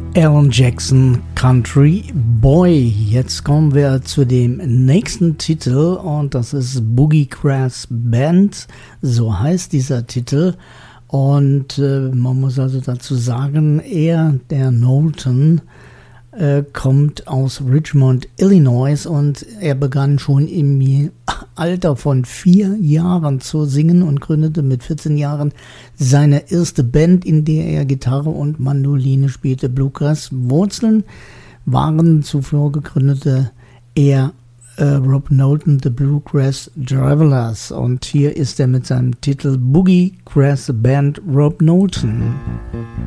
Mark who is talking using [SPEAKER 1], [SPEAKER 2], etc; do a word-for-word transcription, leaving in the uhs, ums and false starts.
[SPEAKER 1] Alan Jackson, Country Boy. Jetzt kommen wir zu dem nächsten Titel und das ist Boogie Crass Band, so heißt dieser Titel. Und äh, man muss also dazu sagen, er, der Knowlton, äh, kommt aus Richmond, Illinois und er begann schon im Alter von vier Jahren zu singen und gründete mit vierzehn Jahren seine erste Band, in der er Gitarre und Mandoline spielte. Bluegrass Wurzeln waren zuvor gegründete er äh, Rob Knowlton, The Bluegrass Travelers. Und hier ist er mit seinem Titel Boogie Crass Band, Rob Knowlton.